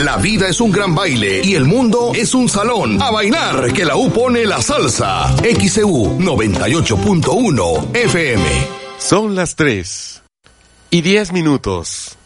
La vida es un gran baile y el mundo es un salón. A bailar, que la U pone la salsa. XEU 98.1 FM. Son las 3:10.